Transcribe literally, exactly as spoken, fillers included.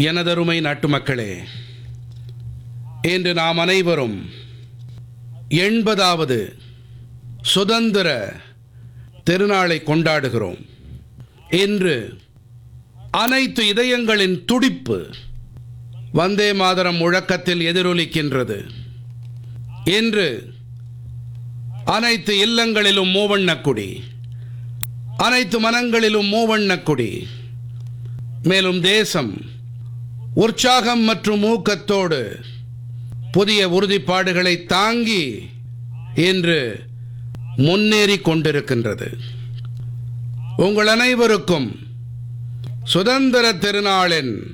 எனதருமை நாட்டுமக்களே, இன்று நாம் அனைவரும் எண்பதாவது சுதந்திர திருநாளை கொண்டாடுகிறோம். இன்று அனைத்து இதயங்களின் துடிப்பு வந்தே மாதரம் முழக்கத்தில் எதிரொலிக்கின்றது. இன்று அனைத்து இல்லங்களிலும் மூவண்ணக் கொடி, அனைத்து மனங்களிலும் மூவண்ணக் கொடி. மேலும் தேசம் உற்சாகம் மற்றும் ஊக்கத்தோடு புதிய உறுதிப்பாடுகளை தாங்கி இன்று முன்னேறி கொண்டிருக்கின்றது. உங்கள் அனைவருக்கும் சுதந்திர திருநாளின்